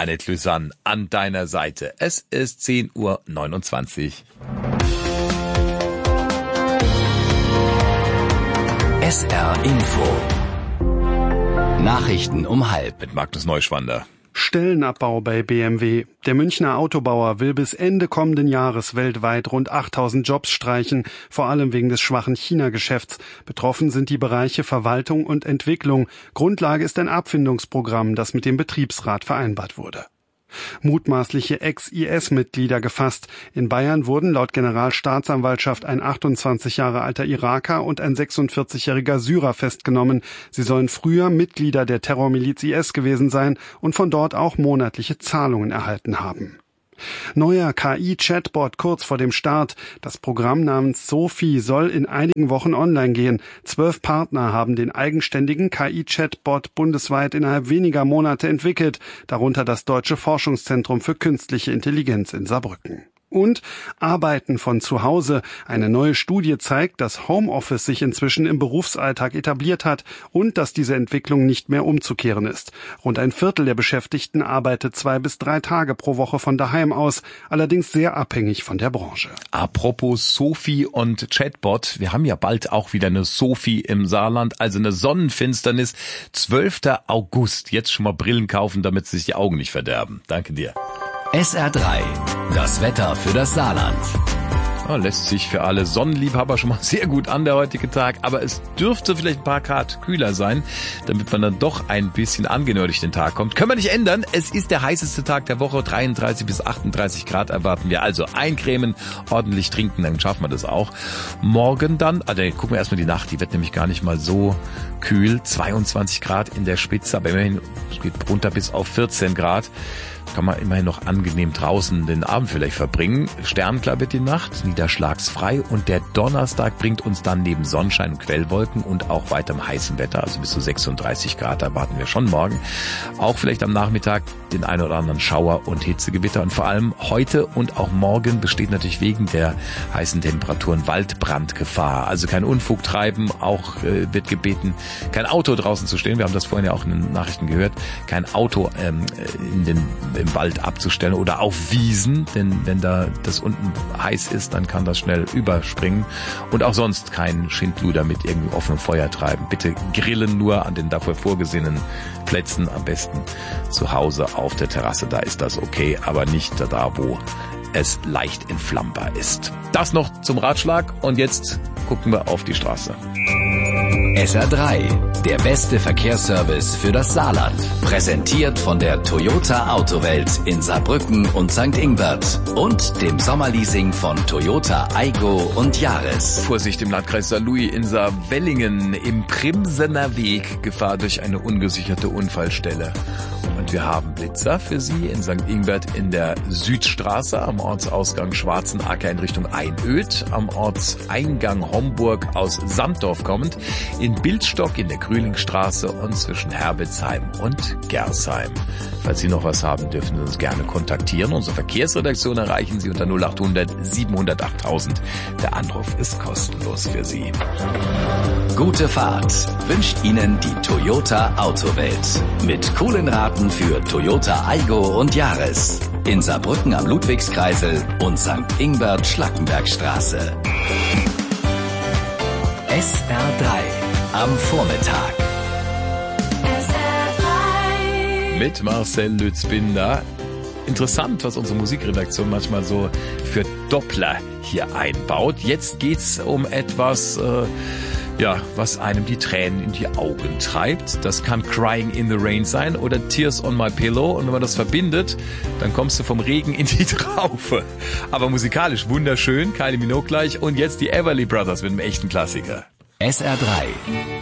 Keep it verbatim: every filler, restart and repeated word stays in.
Annette Lösanne an deiner Seite. Es ist zehn Uhr neunundzwanzig. S R Info. Nachrichten um halb. Mit Magnus Neuschwander. Stellenabbau bei B M W. Der Münchner Autobauer will bis Ende kommenden Jahres weltweit rund achttausend Jobs streichen, vor allem wegen des schwachen China-Geschäfts. Betroffen sind die Bereiche Verwaltung und Entwicklung. Grundlage ist ein Abfindungsprogramm, das mit dem Betriebsrat vereinbart wurde. Mutmaßliche Ex-I S-Mitglieder gefasst. In Bayern wurden laut Generalstaatsanwaltschaft ein achtundzwanzig Jahre alter Iraker und ein sechsundvierzigjähriger Syrer festgenommen. Sie sollen früher Mitglieder der Terrormiliz I S gewesen sein und von dort auch monatliche Zahlungen erhalten haben. Neuer K I-Chatbot kurz vor dem Start. Das Programm namens Sophie soll in einigen Wochen online gehen. Zwölf Partner haben den eigenständigen K I-Chatbot bundesweit innerhalb weniger Monate entwickelt, darunter das Deutsche Forschungszentrum für Künstliche Intelligenz in Saarbrücken. Und Arbeiten von zu Hause. Eine neue Studie zeigt, dass Homeoffice sich inzwischen im Berufsalltag etabliert hat und dass diese Entwicklung nicht mehr umzukehren ist. Rund ein Viertel der Beschäftigten arbeitet zwei bis drei Tage pro Woche von daheim aus, allerdings sehr abhängig von der Branche. Apropos Sophie und Chatbot, wir haben ja bald auch wieder eine Sophie im Saarland, also eine Sonnenfinsternis. zwölfter August. Jetzt schon mal Brillen kaufen, damit sich die Augen nicht verderben. Danke dir. S R drei. Das Wetter für das Saarland. Ja, lässt sich für alle Sonnenliebhaber schon mal sehr gut an, der heutige Tag. Aber es dürfte vielleicht ein paar Grad kühler sein, damit man dann doch ein bisschen angenehmer durch den Tag kommt. Können wir nicht ändern. Es ist der heißeste Tag der Woche. dreiunddreißig bis achtunddreißig Grad erwarten wir. Also eincremen, ordentlich trinken, dann schaffen wir das auch. Morgen dann, also gucken wir erstmal die Nacht. Die wird nämlich gar nicht mal so kühl. zweiundzwanzig Grad in der Spitze, aber immerhin, es geht runter bis auf vierzehn Grad. Kann man immerhin noch angenehm draußen den Abend vielleicht verbringen. Sternklar wird die Nacht, niederschlagsfrei und der Donnerstag bringt uns dann neben Sonnenschein und Quellwolken und auch weiterem heißem Wetter, also bis zu sechsunddreißig Grad erwarten wir schon morgen. Auch vielleicht am Nachmittag den einen oder anderen Schauer und Hitzegewitter und vor allem heute und auch morgen besteht natürlich wegen der heißen Temperaturen Waldbrandgefahr. Also kein Unfug treiben, auch äh, wird gebeten, kein Auto draußen zu stehen. Wir haben das vorhin ja auch in den Nachrichten gehört, kein Auto ähm, in den im Wald abzustellen oder auf Wiesen, denn wenn da das unten heiß ist, dann kann das schnell überspringen und auch sonst kein Schindluder mit irgendwie offenem Feuer treiben. Bitte grillen nur an den dafür vorgesehenen Plätzen, am besten zu Hause auf der Terrasse, da ist das okay, aber nicht da, wo es leicht entflammbar ist. Das noch zum Ratschlag und jetzt gucken wir auf die Straße. S R drei, der beste Verkehrsservice für das Saarland. Präsentiert von der Toyota Autowelt in Saarbrücken und Sankt Ingbert und dem Sommerleasing von Toyota Aygo und Yaris. Vorsicht im Landkreis Saarlouis in Saarwellingen. Im Primsener Weg Gefahr durch eine ungesicherte Unfallstelle. Und wir haben Blitzer für Sie in Sankt Ingbert in der Südstraße am Ortsausgang Schwarzenacker in Richtung Einöd, am Ortseingang Homburg aus Sandorf kommend, in Bildstock in der Grühlingstraße und zwischen Herbitzheim und Gersheim. Falls Sie noch was haben, dürfen Sie uns gerne kontaktieren. Unsere Verkehrsredaktion erreichen Sie unter null achthundert siebenhundertacht tausend. Der Anruf ist kostenlos für Sie. Gute Fahrt wünscht Ihnen die Toyota Autowelt. Mit coolen Raten für Toyota Aygo und Yaris. In Saarbrücken am Ludwigskreisel und Sankt Ingbert Schlackenbergstraße. S R drei am Vormittag. S R drei mit Marcel Lützbinder. Interessant, was unsere Musikredaktion manchmal so für Doppler hier einbaut. Jetzt geht's um etwas, äh, ja, was einem die Tränen in die Augen treibt. Das kann Crying in the Rain sein oder Tears on My Pillow. Und wenn man das verbindet, dann kommst du vom Regen in die Traufe. Aber musikalisch wunderschön, Kylie Minogue gleich. Und jetzt die Everly Brothers mit einem echten Klassiker. S R drei